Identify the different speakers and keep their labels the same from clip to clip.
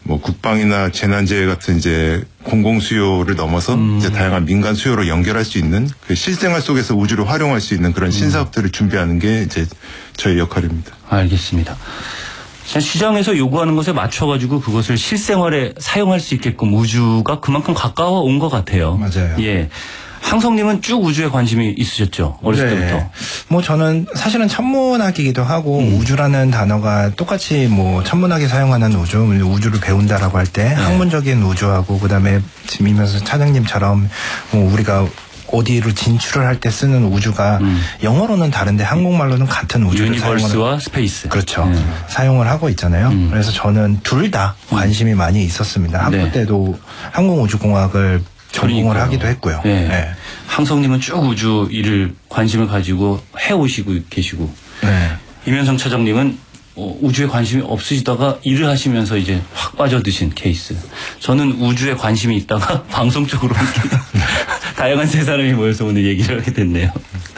Speaker 1: 뭐 국방이나 재난재해 같은 이제 공공 수요를 넘어서 이제 다양한 민간 수요로 연결할 수 있는 그 실생활 속에서 우주를 활용할 수 있는 그런 신사업들을 준비하는 게 이제 저희 역할입니다.
Speaker 2: 알겠습니다. 시장에서 요구하는 것에 맞춰가지고 그것을 실생활에 사용할 수 있게끔 우주가 그만큼 가까워 온 것 같아요.
Speaker 3: 맞아요.
Speaker 2: 예. 항성님은 쭉 우주에 관심이 있으셨죠? 어렸을 때부터.
Speaker 3: 뭐 저는 사실은 천문학이기도 하고 우주라는 단어가 똑같이 뭐 천문학에 사용하는 우주를 배운다라고 할 때 학문적인 우주하고 그다음에 지금 이면서 차장님처럼 뭐 우리가 어디로 진출을 할 때 쓰는 우주가 영어로는 다른데 한국말로는 같은 우주를
Speaker 2: 유니버스와 스페이스.
Speaker 3: 그렇죠. 사용을 하고 있잖아요. 그래서 저는 둘 다 관심이 많이 있었습니다. 학부 때도 항공우주공학을 전공을 하기도 했고요.
Speaker 2: 네. 네. 항성님은 쭉 우주 일을 관심을 가지고 해오시고 계시고
Speaker 3: 네.
Speaker 2: 이면성 차장님은 우주에 관심이 없으시다가 일을 하시면서 이제 확 빠져드신 케이스. 저는 우주에 관심이 있다가 방송 쪽으로 다양한 세 사람이 모여서 오늘 얘기를 하게 됐네요.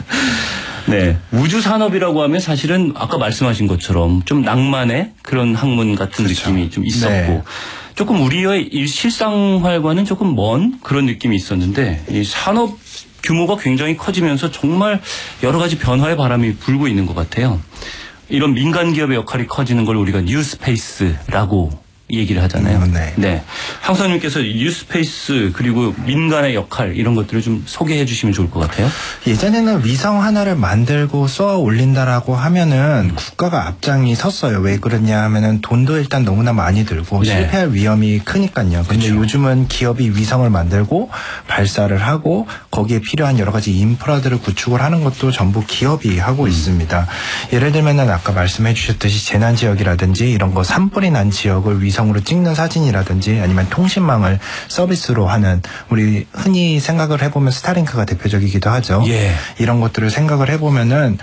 Speaker 2: 네. 우주 산업이라고 하면 사실은 아까 말씀하신 것처럼 좀 낭만의 그런 학문 같은 그렇죠. 느낌이 좀 있었고 네. 조금 우리의 실생활과는 조금 먼 그런 느낌이 있었는데 이 산업 규모가 굉장히 커지면서 정말 여러 가지 변화의 바람이 불고 있는 것 같아요. 이런 민간 기업의 역할이 커지는 걸 우리가 뉴스페이스라고 얘기를 하잖아요.
Speaker 3: 네.
Speaker 2: 네. 항성님께서 뉴스페이스 그리고 민간의 역할 이런 것들을 좀 소개해 주시면 좋을 것 같아요.
Speaker 3: 예전에는 위성 하나를 만들고 쏘아 올린다라고 하면은 국가가 앞장이 섰어요. 왜 그러냐 하면은 돈도 일단 너무나 많이 들고 실패할 위험이 크니까요. 근데 그렇죠. 요즘은 기업이 위성을 만들고 발사를 하고 거기에 필요한 여러 가지 인프라들을 구축을 하는 것도 전부 기업이 하고 있습니다. 예를 들면은 아까 말씀해 주셨듯이 재난 지역이라든지 이런 거 산불이 난 지역을 위성으로 찍는 사진이라든지 아니면 통신망을 서비스로 하는 우리 흔히 생각을 해보면 스타링크가 대표적이기도 하죠.
Speaker 2: 예.
Speaker 3: 이런 것들을 생각을 해보면은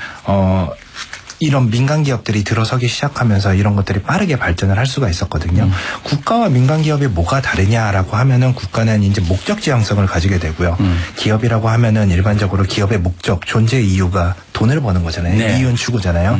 Speaker 3: 이런 민간 기업들이 들어서기 시작하면서 이런 것들이 빠르게 발전을 할 수가 있었거든요. 국가와 민간 기업이 뭐가 다르냐라고 하면은 국가는 이제 목적 지향성을 가지게 되고요. 기업이라고 하면은 일반적으로 기업의 목적, 존재 이유가 돈을 버는 거잖아요.
Speaker 2: 네.
Speaker 3: 이윤 추구잖아요.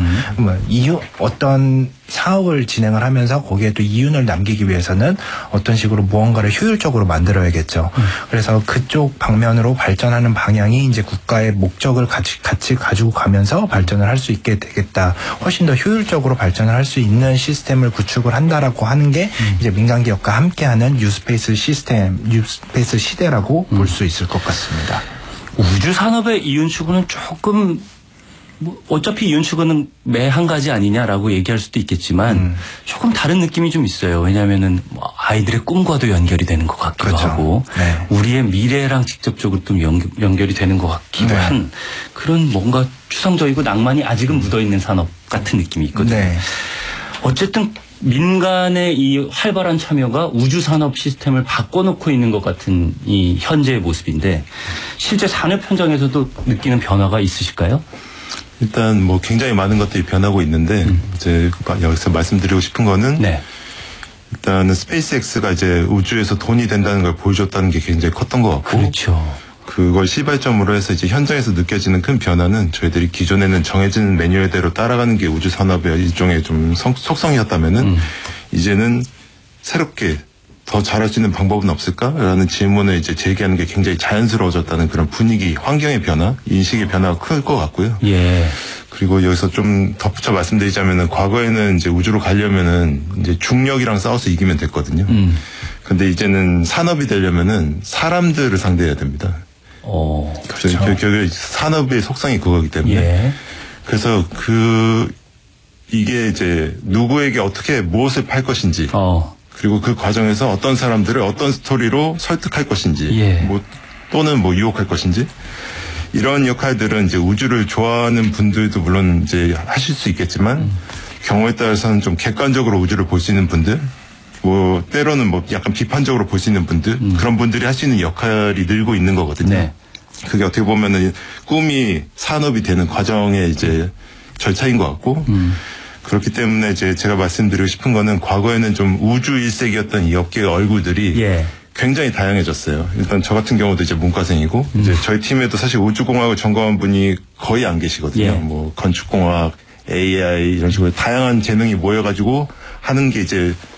Speaker 3: 어떤 사업을 진행을 하면서 거기에 또 이윤을 남기기 위해서는 어떤 식으로 무언가를 효율적으로 만들어야겠죠. 그래서 그쪽 방면으로 발전하는 방향이 이제 국가의 목적을 같이 가지고 가면서 발전을 할 수 있게 되겠다. 훨씬 더 효율적으로 발전을 할 수 있는 시스템을 구축을 한다라고 하는 게 이제 민간 기업과 함께하는 뉴스페이스 시대라고 볼 수 있을 것 같습니다.
Speaker 2: 우주 산업의 이윤 추구는 조금 어차피 이윤 추구는 매 한 가지 아니냐라고 얘기할 수도 있겠지만 조금 다른 느낌이 좀 있어요. 왜냐하면은 아이들의 꿈과도 연결이 되는 것 같기도
Speaker 3: 그렇죠.
Speaker 2: 하고
Speaker 3: 네.
Speaker 2: 우리의 미래랑 직접적으로 좀 연결이 되는 것 같기도
Speaker 3: 네.
Speaker 2: 한 그런 뭔가 추상적이고 낭만이 아직은 묻어있는 산업 같은 느낌이 있거든요.
Speaker 3: 네.
Speaker 2: 어쨌든 민간의 이 활발한 참여가 우주 산업 시스템을 바꿔놓고 있는 것 같은 이 현재의 모습인데 실제 산업 현장에서도 느끼는 변화가 있으실까요?
Speaker 1: 일단 뭐 굉장히 많은 것들이 변하고 있는데 이제 여기서 말씀드리고 싶은 거는
Speaker 2: 네.
Speaker 1: 일단은 스페이스X가 이제 우주에서 돈이 된다는 걸 보여줬다는 게 굉장히 컸던 것 같고
Speaker 2: 그렇죠.
Speaker 1: 그걸 시발점으로 해서 이제 현장에서 느껴지는 큰 변화는 저희들이 기존에는 정해진 매뉴얼대로 따라가는 게 우주 산업의 일종의 좀 속성이었다면은 이제는 새롭게 더 잘할 수 있는 방법은 없을까라는 질문을 이제 제기하는 게 굉장히 자연스러워졌다는 그런 분위기, 환경의 변화, 인식의 변화가 클 것 같고요.
Speaker 2: 예.
Speaker 1: 그리고 여기서 좀 덧붙여 말씀드리자면은 과거에는 이제 우주로 가려면은 이제 중력이랑 싸워서 이기면 됐거든요. 근데 이제는 산업이 되려면은 사람들을 상대해야 됩니다.
Speaker 3: 그렇죠.
Speaker 1: 결국 산업의 속성이 그거기 때문에.
Speaker 2: 예.
Speaker 1: 그래서 이게 이제 누구에게 어떻게 무엇을 팔 것인지. 그리고 그 과정에서 어떤 사람들을 어떤 스토리로 설득할 것인지,
Speaker 2: 예.
Speaker 1: 또는 유혹할 것인지, 이런 역할들은 이제 우주를 좋아하는 분들도 물론 이제 하실 수 있겠지만, 경우에 따라서는 좀 객관적으로 우주를 볼 수 있는 분들, 때로는 약간 비판적으로 볼 수 있는 분들, 그런 분들이 할 수 있는 역할이 늘고 있는 거거든요.
Speaker 2: 네.
Speaker 1: 그게 어떻게 보면은 꿈이 산업이 되는 과정의 이제 절차인 것 같고, 그렇기 때문에 이제 제가 말씀드리고 싶은 거는 과거에는 좀 우주 일색이었던 이 업계의 얼굴들이
Speaker 2: 예.
Speaker 1: 굉장히 다양해졌어요. 일단 저 같은 경우도 이제 문과생이고 이제 저희 팀에도 사실 우주공학을 전공한 분이 거의 안 계시거든요.
Speaker 2: 예.
Speaker 1: 건축공학, AI 이런 식으로 다양한 재능이 모여가지고 하는 게 이제